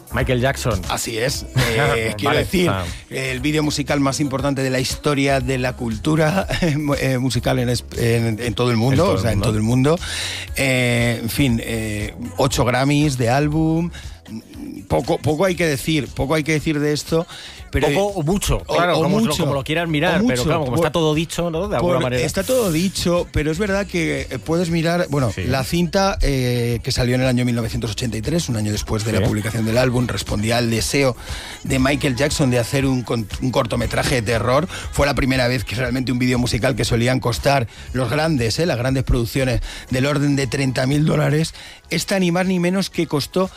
Michael Jackson. Así es. Quiero decir, el vídeo musical más importante de la historia de la cultura musical en todo el mundo, en todo el mundo. En fin, 8 Grammys de álbum. Poco hay que decir de esto. Pero poco o mucho, claro, como lo quieran mirar, pero claro, como está todo dicho, ¿no? De alguna manera. Está todo dicho, pero es verdad que puedes mirar, la cinta que salió en el año 1983, un año después de la publicación del álbum, respondía al deseo de Michael Jackson de hacer un cortometraje de terror. Fue la primera vez que realmente un vídeo musical que solían costar las grandes producciones del orden de $30,000, esta ni más ni menos que costó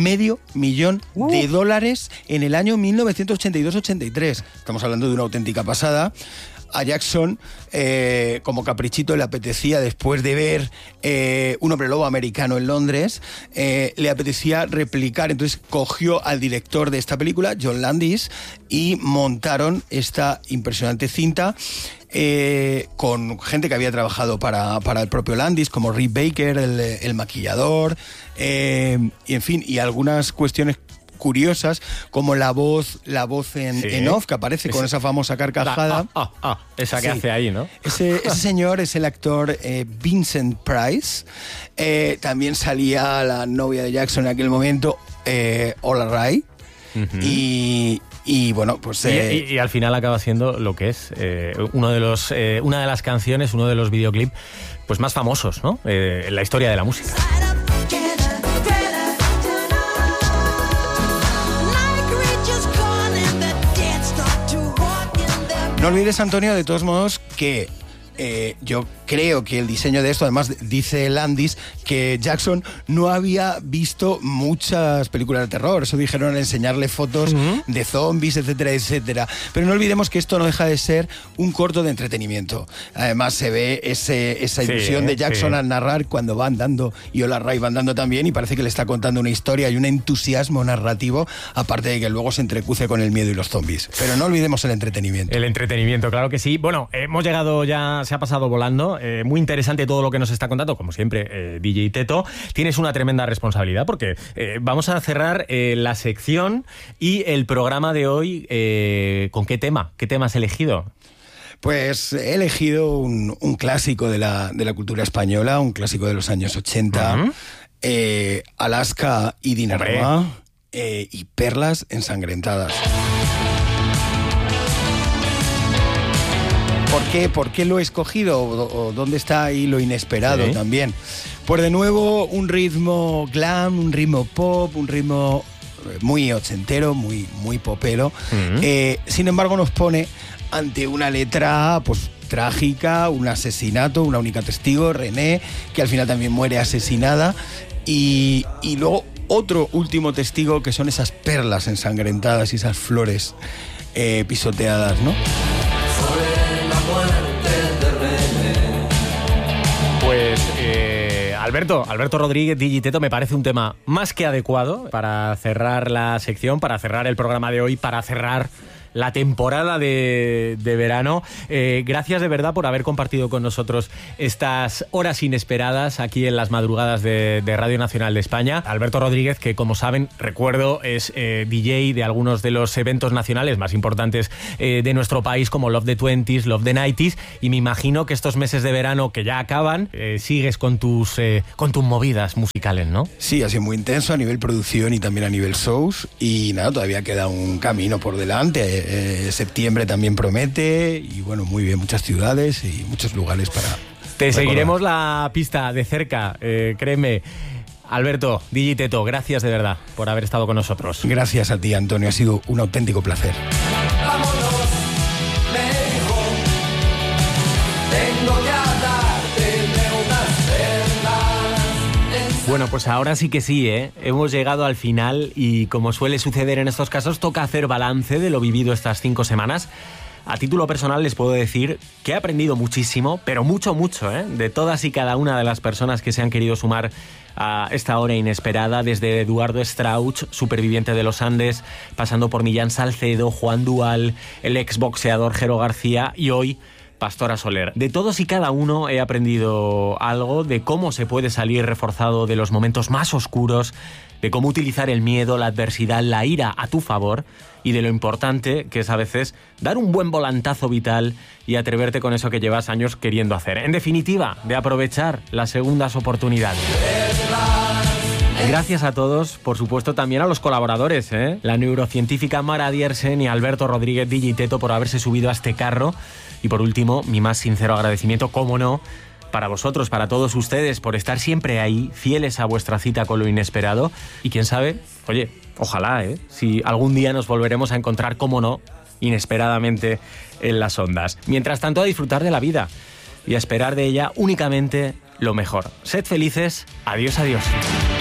$500,000 en el año 1982-83. Estamos hablando de una auténtica pasada. A Jackson, como caprichito, le apetecía, después de ver Un hombre lobo americano en Londres, le apetecía replicar. Entonces cogió al director de esta película, John Landis, y montaron esta impresionante cinta con gente que había trabajado para el propio Landis, como Rick Baker, el maquillador, y en fin, y algunas cuestiones curiosas, como la voz en off, que aparece con esa famosa carcajada. Esa que hace ahí, ¿no? Ese señor es el actor Vincent Price. También salía la novia de Jackson en aquel momento, Ola Ray. Y bueno, pues... Y al final acaba siendo lo que es una de las canciones, uno de los videoclips pues más famosos, ¿no? En la historia de la música. No olvides, Antonio, de todos modos, que yo creo que el diseño de esto, además dice Landis que Jackson no había visto muchas películas de terror, eso dijeron al enseñarle fotos de zombies, etcétera, etcétera. Pero no olvidemos que esto no deja de ser un corto de entretenimiento. Además se ve esa ilusión de Jackson al narrar cuando va andando, y Ola Ray va andando también, y parece que le está contando una historia y un entusiasmo narrativo, aparte de que luego se entrecuce con el miedo y los zombies. Pero no olvidemos el entretenimiento. El entretenimiento, claro que sí. Bueno, hemos llegado ya, se ha pasado volando. Muy interesante todo lo que nos está contando, como siempre, DJ Teto. Tienes una tremenda responsabilidad porque vamos a cerrar la sección y el programa de hoy. ¿Con qué tema? ¿Qué tema has elegido? Pues he elegido un clásico de la cultura española, un clásico de los años 80, Alaska y Dinarama, y Perlas ensangrentadas. ¿Por qué lo he escogido? ¿O dónde está ahí lo inesperado también? Pues de nuevo un ritmo glam, un ritmo pop, un ritmo muy ochentero, muy popero. Sin embargo, nos pone ante una letra pues trágica, un asesinato, una única testigo, René, que al final también muere asesinada, y luego otro último testigo, que son esas perlas ensangrentadas y esas flores pisoteadas, ¿no? Pues Alberto Rodríguez, DJ Teto, me parece un tema más que adecuado para cerrar la sección, para cerrar el programa de hoy, para cerrar la temporada de verano. Gracias de verdad por haber compartido con nosotros estas horas inesperadas aquí en las madrugadas de Radio Nacional de España. Alberto Rodríguez, que como saben, recuerdo, es DJ de algunos de los eventos nacionales más importantes de nuestro país, como Love the 20s, Love the 90s, y me imagino que estos meses de verano que ya acaban, sigues con tus movidas musicales, ¿no? Sí, ha sido muy intenso a nivel producción y también a nivel shows, y nada, todavía queda un camino por delante. Septiembre también promete, y bueno, muy bien, muchas ciudades y muchos lugares para Te recordar. seguiremos la pista de cerca, créeme. Alberto, DJ Teto, gracias de verdad por haber estado con nosotros. Gracias a ti, Antonio, ha sido un auténtico placer. Vámonos lejos, tengo que darte unas perlas. Bueno, pues ahora sí que sí, hemos llegado al final y, como suele suceder en estos casos, toca hacer balance de lo vivido estas 5 semanas. A título personal les puedo decir que he aprendido muchísimo, pero mucho, de todas y cada una de las personas que se han querido sumar a esta hora inesperada, desde Eduardo Strauch, superviviente de los Andes, pasando por Millán Salcedo, Juan Dual, el exboxeador Jero García, y hoy Pastora Soler. De todos y cada uno he aprendido algo de cómo se puede salir reforzado de los momentos más oscuros, de cómo utilizar el miedo, la adversidad, la ira a tu favor y de lo importante que es a veces dar un buen volantazo vital y atreverte con eso que llevas años queriendo hacer. En definitiva, de aprovechar las segundas oportunidades. Gracias a todos, por supuesto también a los colaboradores, la neurocientífica Mara Diersen y Alberto Rodríguez Digiteto por haberse subido a este carro. Y por último, mi más sincero agradecimiento, cómo no, para vosotros, para todos ustedes, por estar siempre ahí, fieles a vuestra cita con lo inesperado. Y quién sabe, oye, ojalá, si algún día nos volveremos a encontrar, cómo no, inesperadamente en las ondas. Mientras tanto, a disfrutar de la vida y a esperar de ella únicamente lo mejor. Sed felices, adiós, adiós.